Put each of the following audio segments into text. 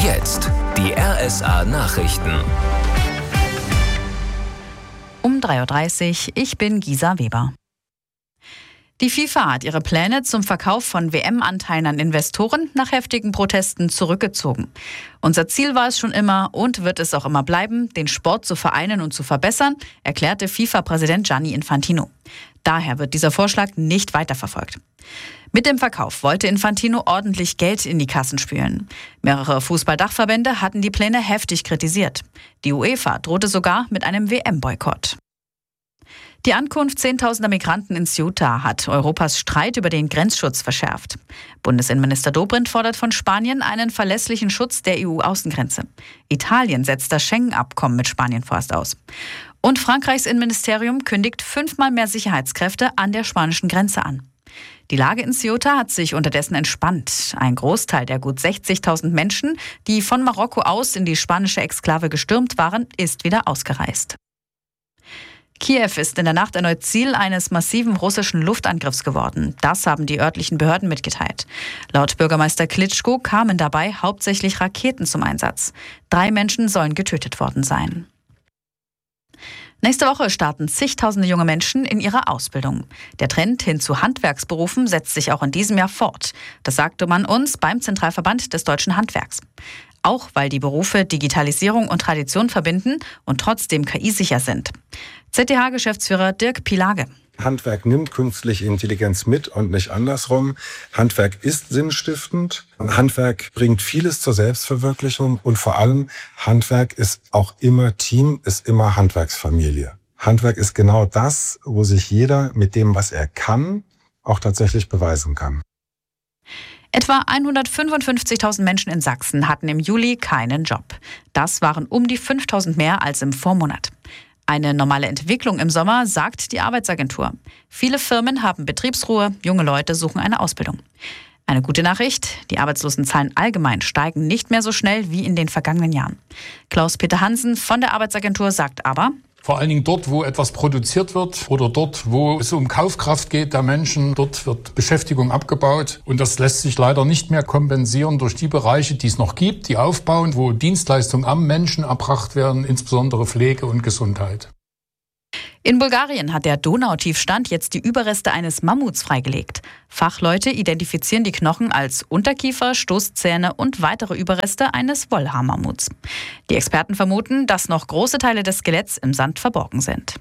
Jetzt die RSA Nachrichten. Um 3:30 Uhr, ich bin Gisa Weber. Die FIFA hat ihre Pläne zum Verkauf von WM-Anteilen an Investoren nach heftigen Protesten zurückgezogen. Unser Ziel war es schon immer und wird es auch immer bleiben, den Sport zu vereinen und zu verbessern, erklärte FIFA-Präsident Gianni Infantino. Daher wird dieser Vorschlag nicht weiterverfolgt. Mit dem Verkauf wollte Infantino ordentlich Geld in die Kassen spülen. Mehrere Fußballdachverbände hatten die Pläne heftig kritisiert. Die UEFA drohte sogar mit einem WM-Boykott. Die Ankunft zehntausender Migranten in Ceuta hat Europas Streit über den Grenzschutz verschärft. Bundesinnenminister Dobrindt fordert von Spanien einen verlässlichen Schutz der EU-Außengrenze. Italien setzt das Schengen-Abkommen mit Spanien vorerst aus. Und Frankreichs Innenministerium kündigt 5-mal mehr Sicherheitskräfte an der spanischen Grenze an. Die Lage in Ceuta hat sich unterdessen entspannt. Ein Großteil der gut 60.000 Menschen, die von Marokko aus in die spanische Exklave gestürmt waren, ist wieder ausgereist. Kiew ist in der Nacht erneut Ziel eines massiven russischen Luftangriffs geworden. Das haben die örtlichen Behörden mitgeteilt. Laut Bürgermeister Klitschko kamen dabei hauptsächlich Raketen zum Einsatz. 3 Menschen sollen getötet worden sein. Nächste Woche starten zigtausende junge Menschen in ihrer Ausbildung. Der Trend hin zu Handwerksberufen setzt sich auch in diesem Jahr fort. Das sagte man uns beim Zentralverband des Deutschen Handwerks. Auch weil die Berufe Digitalisierung und Tradition verbinden und trotzdem KI-sicher sind. ZDH-Geschäftsführer Dirk Pielage. Handwerk nimmt künstliche Intelligenz mit und nicht andersrum. Handwerk ist sinnstiftend. Handwerk bringt vieles zur Selbstverwirklichung und vor allem Handwerk ist auch immer Team, ist immer Handwerksfamilie. Handwerk ist genau das, wo sich jeder mit dem, was er kann, auch tatsächlich beweisen kann. Etwa 155.000 Menschen in Sachsen hatten im Juli keinen Job. Das waren um die 5.000 mehr als im Vormonat. Eine normale Entwicklung im Sommer, sagt die Arbeitsagentur. Viele Firmen haben Betriebsruhe, junge Leute suchen eine Ausbildung. Eine gute Nachricht, die Arbeitslosenzahlen allgemein steigen nicht mehr so schnell wie in den vergangenen Jahren. Klaus-Peter Hansen von der Arbeitsagentur sagt aber: Vor allen Dingen dort, wo etwas produziert wird oder dort, wo es um Kaufkraft geht der Menschen, dort wird Beschäftigung abgebaut. Und das lässt sich leider nicht mehr kompensieren durch die Bereiche, die es noch gibt, die aufbauen, wo Dienstleistungen am Menschen erbracht werden, insbesondere Pflege und Gesundheit. In Bulgarien hat der Donautiefstand jetzt die Überreste eines Mammuts freigelegt. Fachleute identifizieren die Knochen als Unterkiefer, Stoßzähne und weitere Überreste eines Wollhaarmammuts. Die Experten vermuten, dass noch große Teile des Skeletts im Sand verborgen sind.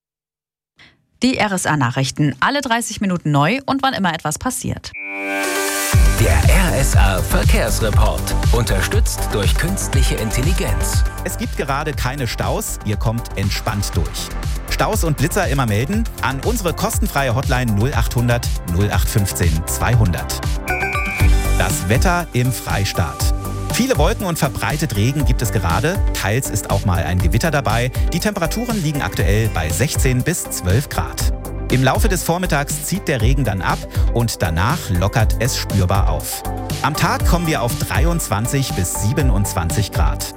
Die RSA-Nachrichten, alle 30 Minuten neu und wann immer etwas passiert. Der RSA-Verkehrsreport, unterstützt durch künstliche Intelligenz. Es gibt gerade keine Staus, ihr kommt entspannt durch. Staus und Blitzer immer melden an unsere kostenfreie Hotline 0800 0815 200. Das Wetter im Freistaat. Viele Wolken und verbreitet Regen gibt es gerade. Teils ist auch mal ein Gewitter dabei. Die Temperaturen liegen aktuell bei 16 bis 12 Grad. Im Laufe des Vormittags zieht der Regen dann ab und danach lockert es spürbar auf. Am Tag kommen wir auf 23 bis 27 Grad.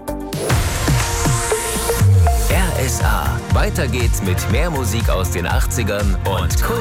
RSA. Weiter geht's mit mehr Musik aus den 80ern und